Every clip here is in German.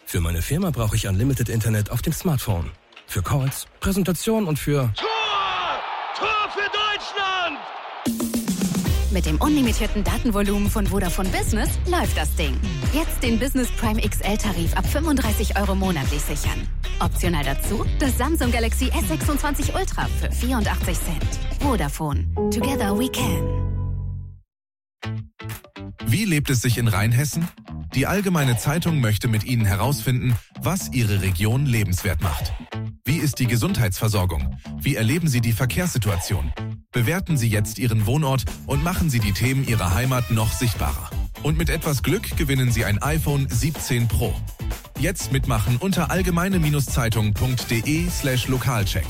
Für meine Firma brauche ich Unlimited Internet auf dem Smartphone. Für Calls, Präsentation und für... Tor für Deutschland! Mit dem unlimitierten Datenvolumen von Vodafone Business läuft das Ding. Jetzt den Business Prime XL-Tarif ab 35 € monatlich sichern. Optional dazu das Samsung Galaxy S26 Ultra für 84 Cent. Vodafone. Together we can. Wie lebt es sich in Rheinhessen? Die Allgemeine Zeitung möchte mit Ihnen herausfinden, was Ihre Region lebenswert macht. Wie ist die Gesundheitsversorgung? Wie erleben Sie die Verkehrssituation? Bewerten Sie jetzt Ihren Wohnort und machen Sie die Themen Ihrer Heimat noch sichtbarer. Und mit etwas Glück gewinnen Sie ein iPhone 17 Pro. Jetzt mitmachen unter allgemeine-zeitung.de/Lokalcheck.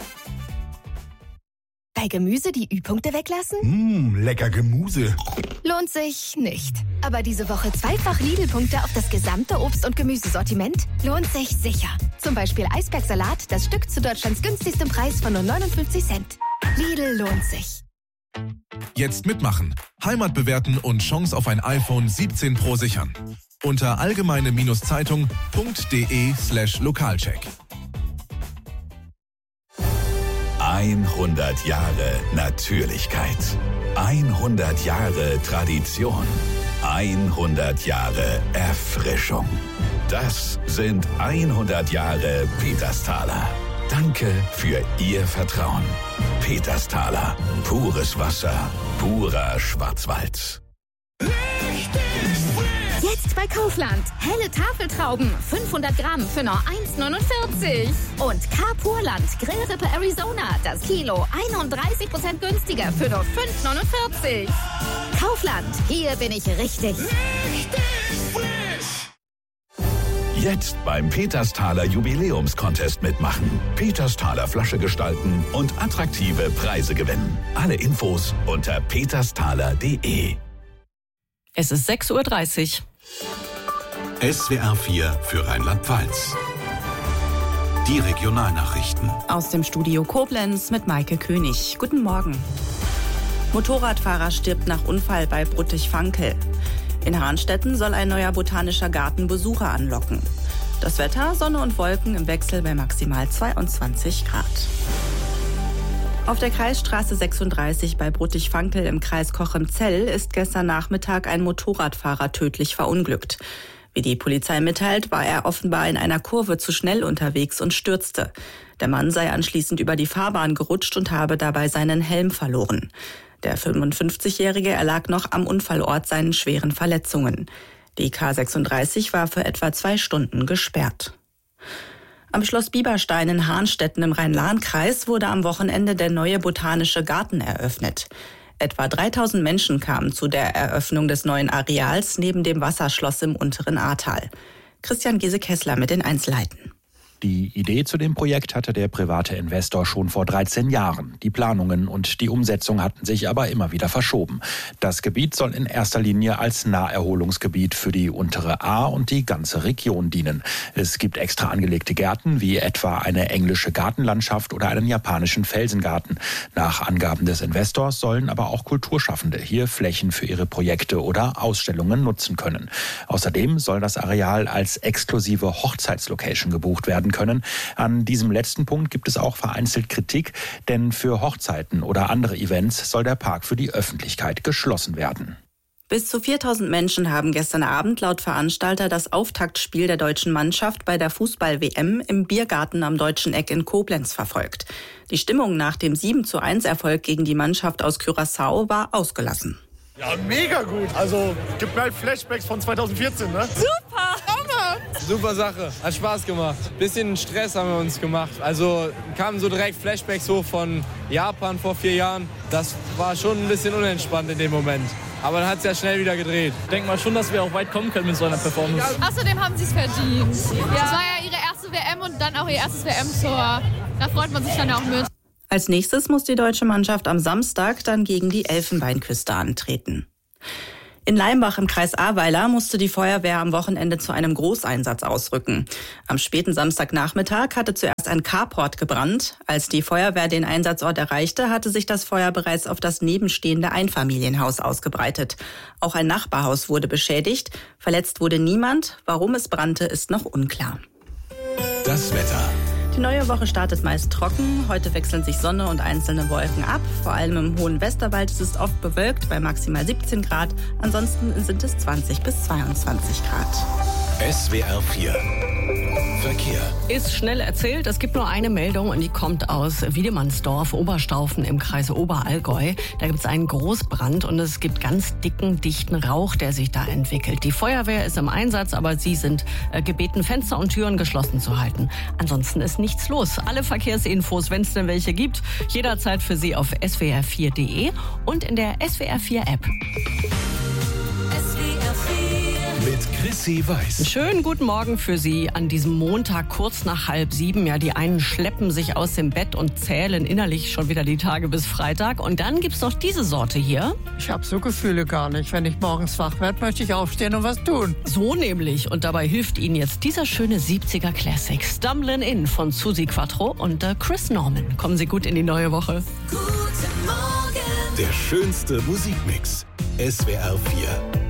Bei Gemüse die Ü-Punkte weglassen? Lecker Gemüse. Lohnt sich nicht. Aber diese Woche zweifach Lidl-Punkte auf das gesamte Obst- und Gemüsesortiment lohnt sich sicher. Zum Beispiel Eisbergsalat, das Stück zu Deutschlands günstigstem Preis von nur 59 Cent. Lidl lohnt sich. Jetzt mitmachen, Heimat bewerten und Chance auf ein iPhone 17 Pro sichern. Unter allgemeine-zeitung.de/Lokalcheck. 100 Jahre Natürlichkeit. 100 Jahre Tradition. 100 Jahre Erfrischung. Das sind 100 Jahre Petersthaler. Danke für Ihr Vertrauen. Petersthaler. Pures Wasser. Purer Schwarzwald. Jetzt bei Kaufland. Helle Tafeltrauben, 500 Gramm für nur 1,49. Und Carpurland Grillrippe Arizona, das Kilo 31% günstiger für nur 5,49. Kaufland, hier bin ich richtig frisch. Jetzt beim Petersthaler Jubiläumscontest mitmachen. Petersthaler Flasche gestalten und attraktive Preise gewinnen. Alle Infos unter petersthaler.de. Es ist 6:30 Uhr. SWR 4 für Rheinland-Pfalz. Die Regionalnachrichten. Aus dem Studio Koblenz mit Maike König. Guten Morgen. Motorradfahrer stirbt nach Unfall bei Bruttig-Vankel. In Hahnstetten soll ein neuer botanischer Garten Besucher anlocken. Das Wetter, Sonne und Wolken im Wechsel bei maximal 22 Grad. Auf der Kreisstraße 36 bei Bruttig-Vankel im Kreis Cochem-Zell ist gestern Nachmittag ein Motorradfahrer tödlich verunglückt. Wie die Polizei mitteilt, war er offenbar in einer Kurve zu schnell unterwegs und stürzte. Der Mann sei anschließend über die Fahrbahn gerutscht und habe dabei seinen Helm verloren. Der 55-Jährige erlag noch am Unfallort seinen schweren Verletzungen. Die K36 war für etwa 2 Stunden gesperrt. Am Schloss Bieberstein in Hahnstetten im Rhein-Lahn-Kreis wurde am Wochenende der neue botanische Garten eröffnet. Etwa 3000 Menschen kamen zu der Eröffnung des neuen Areals neben dem Wasserschloss im unteren Ahrtal. Christian Giese-Kessler mit den Einzelheiten. Die Idee zu dem Projekt hatte der private Investor schon vor 13 Jahren. Die Planungen und die Umsetzung hatten sich aber immer wieder verschoben. Das Gebiet soll in erster Linie als Naherholungsgebiet für die untere Ahr und die ganze Region dienen. Es gibt extra angelegte Gärten, wie etwa eine englische Gartenlandschaft oder einen japanischen Felsengarten. Nach Angaben des Investors sollen aber auch Kulturschaffende hier Flächen für ihre Projekte oder Ausstellungen nutzen können. Außerdem soll das Areal als exklusive Hochzeitslocation gebucht werden können. An diesem letzten Punkt gibt es auch vereinzelt Kritik, denn für Hochzeiten oder andere Events soll der Park für die Öffentlichkeit geschlossen werden. Bis zu 4000 Menschen haben gestern Abend laut Veranstalter das Auftaktspiel der deutschen Mannschaft bei der Fußball-WM im Biergarten am Deutschen Eck in Koblenz verfolgt. Die Stimmung nach dem 7:1-Erfolg gegen die Mannschaft aus Curaçao war ausgelassen. Ja, mega gut. Also, gibt mir halt Flashbacks von 2014, ne? Super! Hammer! Super Sache. Hat Spaß gemacht. Bisschen Stress haben wir uns gemacht. Also, kamen so direkt Flashbacks hoch von Japan vor 4 Jahren. Das war schon ein bisschen unentspannt in dem Moment. Aber dann hat es ja schnell wieder gedreht. Ich denke mal schon, dass wir auch weit kommen können mit so einer Performance. Außerdem haben sie es verdient. Ja. Das war ja ihre erste WM und dann auch ihr erstes WM-Tor. Da freut man sich dann ja auch mit. Als nächstes muss die deutsche Mannschaft am Samstag dann gegen die Elfenbeinküste antreten. In Leimbach im Kreis Ahrweiler musste die Feuerwehr am Wochenende zu einem Großeinsatz ausrücken. Am späten Samstagnachmittag hatte zuerst ein Carport gebrannt. Als die Feuerwehr den Einsatzort erreichte, hatte sich das Feuer bereits auf das nebenstehende Einfamilienhaus ausgebreitet. Auch ein Nachbarhaus wurde beschädigt. Verletzt wurde niemand. Warum es brannte, ist noch unklar. Das Wetter. Die neue Woche startet meist trocken. Heute wechseln sich Sonne und einzelne Wolken ab. Vor allem im hohen Westerwald ist es oft bewölkt bei maximal 17 Grad. Ansonsten sind es 20 bis 22 Grad. SWR 4 Verkehr. Ist schnell erzählt. Es gibt nur eine Meldung und die kommt aus Wiedemannsdorf, Oberstaufen im Kreise Oberallgäu. Da gibt es einen Großbrand und es gibt ganz dichten Rauch, der sich da entwickelt. Die Feuerwehr ist im Einsatz, aber sie sind gebeten, Fenster und Türen geschlossen zu halten. Ansonsten ist nichts los. Alle Verkehrsinfos, wenn es denn welche gibt, jederzeit für Sie auf swr4.de und in der SWR4-App. Mit Chrissy Weiß. Schönen guten Morgen für Sie an diesem Montag, kurz nach 6:30. Ja, die einen schleppen sich aus dem Bett und zählen innerlich schon wieder die Tage bis Freitag. Und dann gibt's noch diese Sorte hier. Ich habe so Gefühle gar nicht. Wenn ich morgens wach werde, möchte ich aufstehen und was tun. So nämlich. Und dabei hilft Ihnen jetzt dieser schöne 70er Classic Stumblin' In von Suzi Quattro und Chris Norman. Kommen Sie gut in die neue Woche. Guten Morgen. Der schönste Musikmix. SWR 4.